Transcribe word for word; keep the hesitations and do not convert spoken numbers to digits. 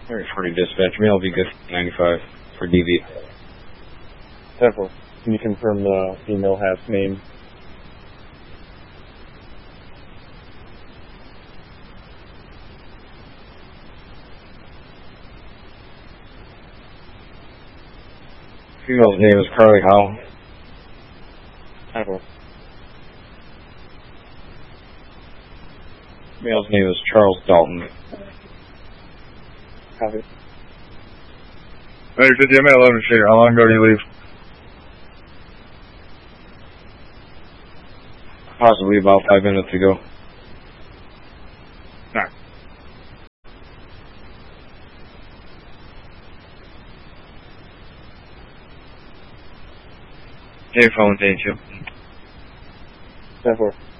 Area forty dispatch, male V good ninety-five for D V. ten four. Can you confirm the female half name? Female's name is Carly Howell. ten four. Male's name is Charles Dalton. Copy. Hey, fifty, I'm at eleven Street. How long ago did you leave? Possibly about five minutes ago. Alright. Hey, phone, thank you. ten four.